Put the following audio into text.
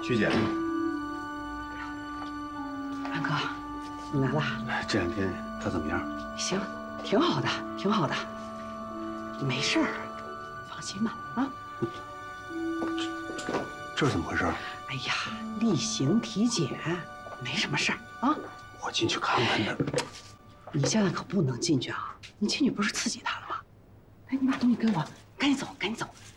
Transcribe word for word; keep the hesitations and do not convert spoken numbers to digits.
徐姐， 安哥，你来了。 这两天他怎么样？ 行，挺好的，挺好的，没事儿，放心吧。啊， 这是怎么回事？ 哎呀，例行体检，没什么事儿啊。 我进去看看他。 你现在可不能进去啊！你进去不是刺激他了吗？哎，你把东西给我，赶紧走，赶紧走。